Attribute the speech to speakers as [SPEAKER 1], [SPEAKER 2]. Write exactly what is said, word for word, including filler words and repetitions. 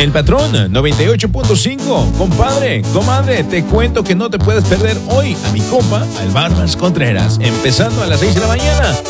[SPEAKER 1] El Patrón noventa y ocho punto cinco. Compadre, comadre, te cuento que no te puedes perder hoy a mi compa, al Barbas Contreras, empezando a las seis de la mañana